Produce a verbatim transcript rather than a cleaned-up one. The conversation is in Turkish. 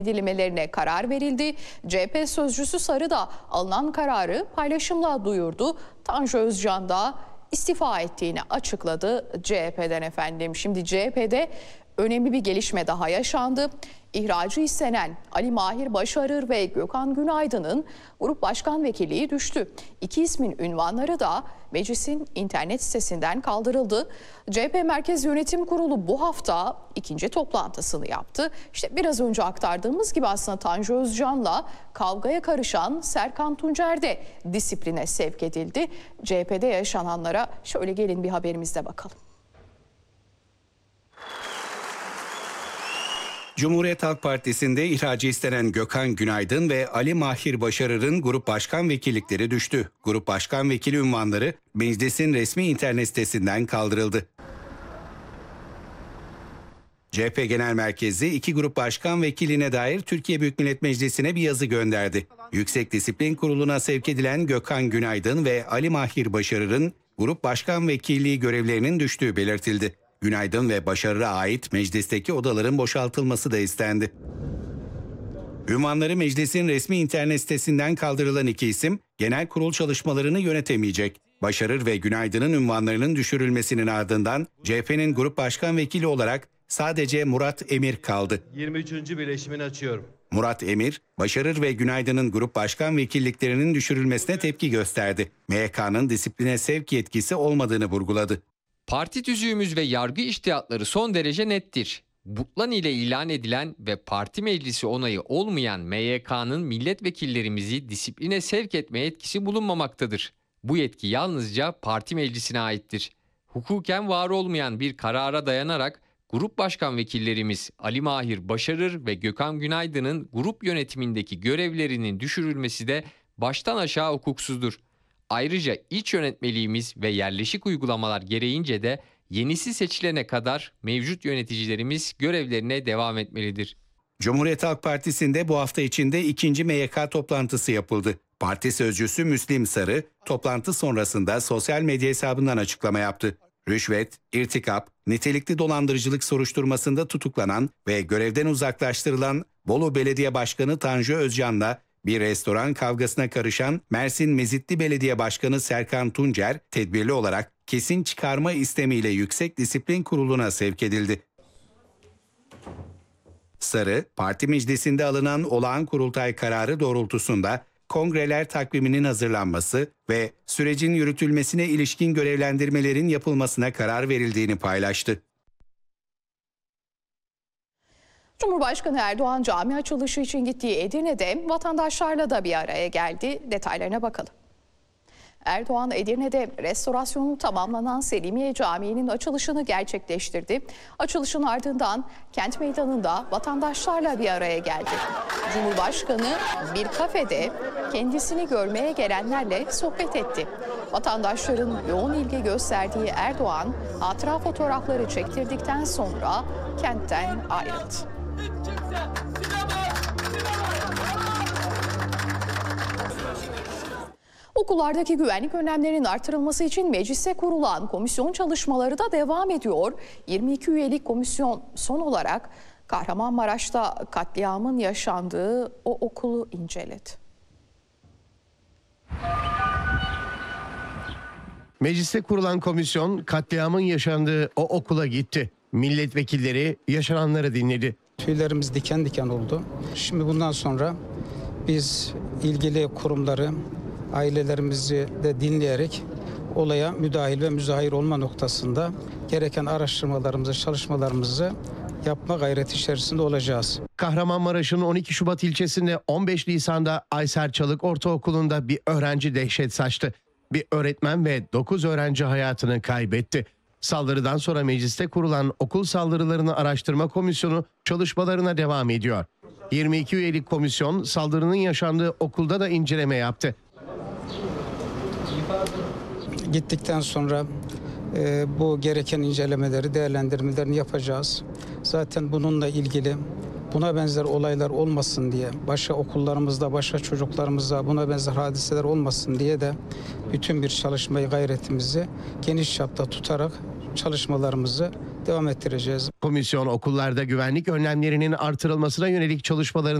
edilmelerine karar verildi. C H P sözcüsü Sarı da alınan kararı paylaşımla duyurdu. Tanju Özcan da istifa ettiğini açıkladı C H P'den efendim. Şimdi C H P'de önemli bir gelişme daha yaşandı. İhracı istenen Ali Mahir Başarır ve Gökhan Günaydın'ın grup başkan vekilliği düştü. İki ismin ünvanları da meclisin internet sitesinden kaldırıldı. C H P Merkez Yönetim Kurulu bu hafta ikinci toplantısını yaptı. İşte biraz önce aktardığımız gibi aslında Tanju Özcan'la kavgaya karışan Serkan Tuncer de disipline sevk edildi. C H P'de yaşananlara şöyle gelin bir haberimizde bakalım. Cumhuriyet Halk Partisi'nde ihracı istenen Gökhan Günaydın ve Ali Mahir Başarır'ın grup başkan vekillikleri düştü. Grup başkan vekili unvanları meclisin resmi internet sitesinden kaldırıldı. C H P Genel Merkezi iki grup başkan vekiline dair Türkiye Büyük Millet Meclisi'ne bir yazı gönderdi. Yüksek Disiplin Kurulu'na sevk edilen Gökhan Günaydın ve Ali Mahir Başarır'ın grup başkan vekilliği görevlerinin düştüğü belirtildi. Günaydın ve Başarır'a ait meclisteki odaların boşaltılması da istendi. Ünvanları meclisin resmi internet sitesinden kaldırılan iki isim genel kurul çalışmalarını yönetemeyecek. Başarır ve Günaydın'ın ünvanlarının düşürülmesinin ardından C H P'nin grup başkan vekili olarak sadece Murat Emir kaldı. yirmi üçüncü birleşimini açıyorum. Murat Emir, Başarır ve Günaydın'ın grup başkan vekilliklerinin düşürülmesine tepki gösterdi. M Y K'nın disipline sevk yetkisi olmadığını vurguladı. Parti tüzüğümüz ve yargı içtihatları son derece nettir. Butlan ile ilan edilen ve parti meclisi onayı olmayan M Y K'nın milletvekillerimizi disipline sevk etme yetkisi bulunmamaktadır. Bu yetki yalnızca parti meclisine aittir. Hukuken var olmayan bir karara dayanarak grup başkan vekillerimiz Ali Mahir Başarır ve Gökhan Günaydın'ın grup yönetimindeki görevlerinin düşürülmesi de baştan aşağı hukuksuzdur. Ayrıca iç yönetmeliğimiz ve yerleşik uygulamalar gereğince de yenisi seçilene kadar mevcut yöneticilerimiz görevlerine devam etmelidir. Cumhuriyet Halk Partisi'nde bu hafta içinde ikinci M Y K toplantısı yapıldı. Parti sözcüsü Müslim Sarı, toplantı sonrasında sosyal medya hesabından açıklama yaptı. Rüşvet, irtikap, nitelikli dolandırıcılık soruşturmasında tutuklanan ve görevden uzaklaştırılan Bolu Belediye Başkanı Tanju Özcan'la bir restoran kavgasına karışan Mersin Mezitli Belediye Başkanı Serkan Tuncer, tedbirli olarak kesin çıkarma istemiyle Yüksek Disiplin Kurulu'na sevk edildi. Sarı, parti meclisinde alınan olağan kurultay kararı doğrultusunda kongreler takviminin hazırlanması ve sürecin yürütülmesine ilişkin görevlendirmelerin yapılmasına karar verildiğini paylaştı. Cumhurbaşkanı Erdoğan cami açılışı için gittiği Edirne'de vatandaşlarla da bir araya geldi. Detaylarına bakalım. Erdoğan Edirne'de restorasyonu tamamlanan Selimiye Camii'nin açılışını gerçekleştirdi. Açılışın ardından kent meydanında vatandaşlarla bir araya geldi. Cumhurbaşkanı bir kafede kendisini görmeye gelenlerle sohbet etti. Vatandaşların yoğun ilgi gösterdiği Erdoğan hatıra fotoğrafları çektirdikten sonra kentten ayrıldı. Okullardaki güvenlik önlemlerinin artırılması için meclise kurulan komisyon çalışmaları da devam ediyor. yirmi iki üyelik komisyon son olarak Kahramanmaraş'ta katliamın yaşandığı o okulu inceledi. Mecliste kurulan komisyon katliamın yaşandığı o okula gitti. Milletvekilleri yaşananları dinledi. Tüylerimiz diken diken oldu. Şimdi bundan sonra biz ilgili kurumları, ailelerimizi de dinleyerek olaya müdahil ve müzahir olma noktasında gereken araştırmalarımızı, çalışmalarımızı yapma gayreti içerisinde olacağız. Kahramanmaraş'ın on iki Şubat ilçesinde on beş Nisan'da Aysel Çalık Ortaokulu'nda bir öğrenci dehşet saçtı. Bir öğretmen ve dokuz öğrenci hayatını kaybetti. Saldırıdan sonra mecliste kurulan okul saldırılarını araştırma komisyonu çalışmalarına devam ediyor. yirmi iki üyelik komisyon saldırının yaşandığı okulda da inceleme yaptı. Gittikten sonra e, bu gereken incelemeleri, değerlendirmelerini yapacağız. Zaten bununla ilgili buna benzer olaylar olmasın diye, başka okullarımızda, başka çocuklarımızda buna benzer hadiseler olmasın diye de bütün bir çalışmayı, gayretimizi geniş çapta tutarak çalışmalarımızı devam ettireceğiz. Komisyon okullarda güvenlik önlemlerinin artırılmasına yönelik çalışmaların